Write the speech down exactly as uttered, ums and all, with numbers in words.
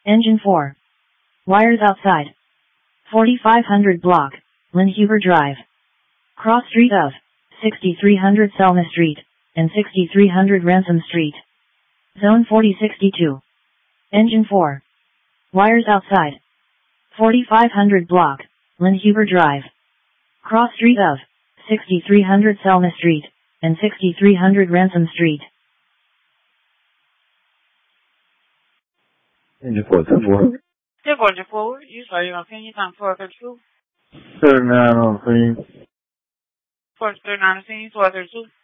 Engine four. Wires outside. forty-five hundred block, Lynn Huber Drive. Cross street of sixty-three hundred Selma Street and sixty-three hundred Ransom Street. Zone forty sixty-two. Engine four. Wires outside. forty-five hundred block, Lynn Huber Drive. Cross street of sixty-three hundred Selma Street and sixty-three hundred Ransom Street. Engine four, ten four. Departure forward. You saw your opinion time four thirty-two. thirty-nine on the scene. four thirty-nine on the scene, four thirty-two.